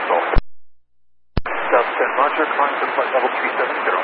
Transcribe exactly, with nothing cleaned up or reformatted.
Delta ten, Roger, climb to flight level three seven zero.